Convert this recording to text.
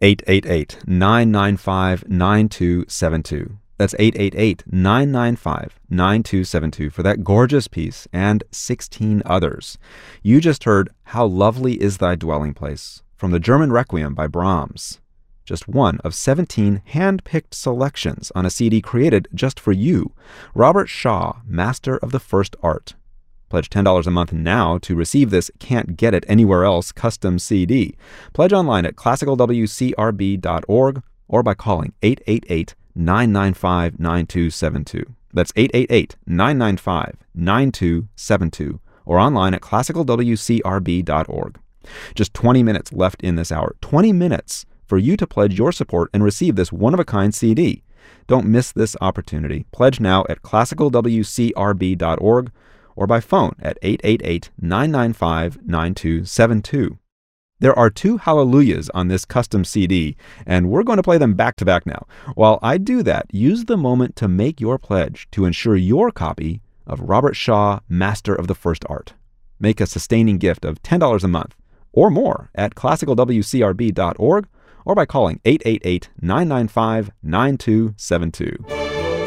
888-995-9272. That's 888-995-9272 for that gorgeous piece and 16 others. You just heard How Lovely Is Thy Dwelling Place from the German Requiem by Brahms. Just one of 17 hand-picked selections on a CD created just for you. Robert Shaw, Master of the First Art. Pledge $10 a month now to receive this Can't Get It Anywhere Else custom CD. Pledge online at classicalwcrb.org or by calling 888-995-9272. That's 888-995-9272 or online at classicalwcrb.org. Just 20 minutes left in this hour. 20 minutes for you to pledge your support and receive this one-of-a-kind CD. Don't miss this opportunity. Pledge now at classicalwcrb.org or by phone at 888-995-9272. There are 2 hallelujahs on this custom CD, and we're going to play them back to back now. While I do that, use the moment to make your pledge to ensure your copy of Robert Shaw, Master of the First Art. Make a sustaining gift of $10 a month or more at classicalwcrb.org or by calling 888-995-9272.